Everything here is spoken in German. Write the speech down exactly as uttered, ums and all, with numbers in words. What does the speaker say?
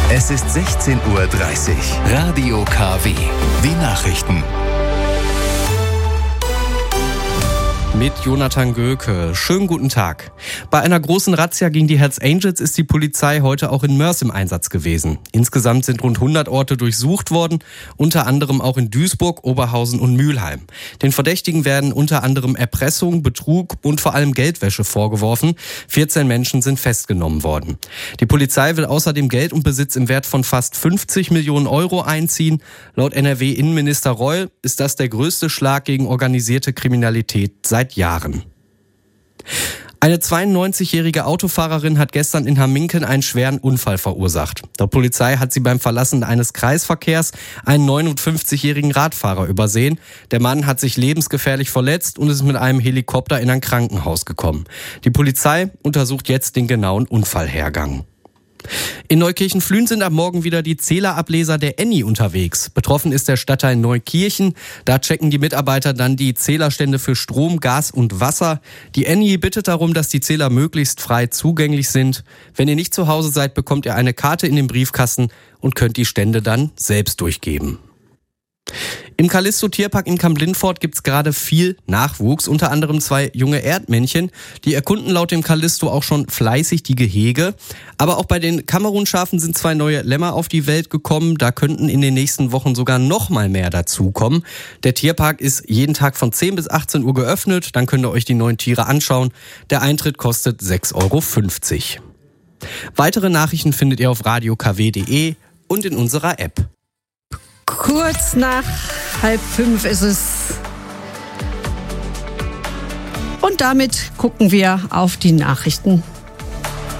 Es ist sechzehn Uhr dreißig. Radio K W. Die Nachrichten. Mit Jonathan Göke. Schönen guten Tag. Bei einer großen Razzia gegen die Hells Angels ist die Polizei heute auch in Mörs im Einsatz gewesen. Insgesamt sind rund hundert Orte durchsucht worden, unter anderem auch in Duisburg, Oberhausen und Mülheim. Den Verdächtigen werden unter anderem Erpressung, Betrug und vor allem Geldwäsche vorgeworfen. vierzehn Menschen sind festgenommen worden. Die Polizei will außerdem Geld und Besitz im Wert von fast fünfzig Millionen Euro einziehen. Laut N R W-Innenminister Reul ist das der größte Schlag gegen organisierte Kriminalität seit Jahren. Eine zweiundneunzigjährige Autofahrerin hat gestern in Hamminken einen schweren Unfall verursacht. Der Polizei hat sie beim Verlassen eines Kreisverkehrs einen neunundfünfzigjährigen Radfahrer übersehen. Der Mann hat sich lebensgefährlich verletzt und ist mit einem Helikopter in ein Krankenhaus gekommen. Die Polizei untersucht jetzt den genauen Unfallhergang. In Neukirchen-Flühen sind am Morgen wieder die Zählerableser der Enni unterwegs. Betroffen ist der Stadtteil Neukirchen. Da checken die Mitarbeiter dann die Zählerstände für Strom, Gas und Wasser. Die Enni bittet darum, dass die Zähler möglichst frei zugänglich sind. Wenn ihr nicht zu Hause seid, bekommt ihr eine Karte in den Briefkasten und könnt die Stände dann selbst durchgeben. Im Callisto-Tierpark in Kamp-Lindfort gibt's gerade viel Nachwuchs, unter anderem zwei junge Erdmännchen. Die erkunden laut dem Callisto auch schon fleißig die Gehege. Aber auch bei den Kamerunschafen sind zwei neue Lämmer auf die Welt gekommen. Da könnten in den nächsten Wochen sogar noch mal mehr dazukommen. Der Tierpark ist jeden Tag von zehn bis achtzehn Uhr geöffnet. Dann könnt ihr euch die neuen Tiere anschauen. Der Eintritt kostet sechs Euro fünfzig. Weitere Nachrichten findet ihr auf radio k w punkt de und in unserer App. Kurz nach halb fünf ist es. Und damit gucken wir auf die Nachrichten